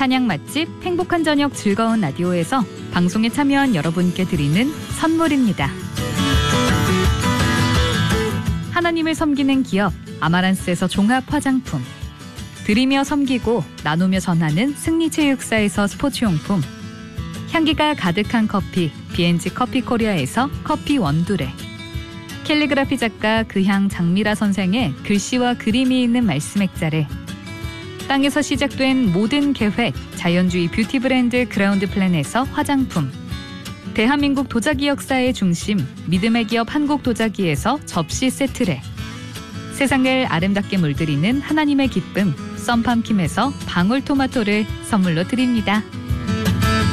찬양 맛집 행복한 저녁 즐거운 라디오에서 방송에 참여한 여러분께 드리는 선물입니다. 하나님을 섬기는 기업 아마란스에서 종합 화장품, 드리며 섬기고 나누며 전하는 승리체육사에서 스포츠용품, 향기가 가득한 커피 B&G 커피코리아에서 커피 원두래, 캘리그라피 작가 그향 장미라 선생의 글씨와 그림이 있는 말씀 액자래, 땅에서 시작된 모든 계획 자연주의 뷰티 브랜드 그라운드 플랜에서 화장품, 대한민국 도자기 역사의 중심 믿음의 기업 한국도자기에서 접시 세트래, 세상을 아름답게 물들이는 하나님의 기쁨 썬팜킴에서 방울토마토를 선물로 드립니다.